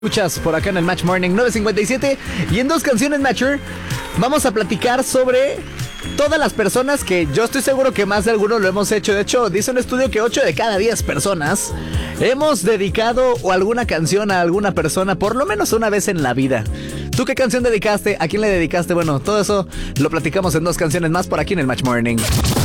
Escuchas por acá en el Match Morning 9:57 y en dos canciones Matcher vamos a platicar sobre todas las personas que yo estoy seguro que más de algunos lo hemos hecho. De hecho, dice un estudio que 8 de cada 10 personas hemos dedicado o alguna canción a alguna persona por lo menos una vez en la vida. ¿Tú qué canción dedicaste? ¿A quién le dedicaste? Bueno, todo eso lo platicamos en dos canciones más por aquí en el Match Morning.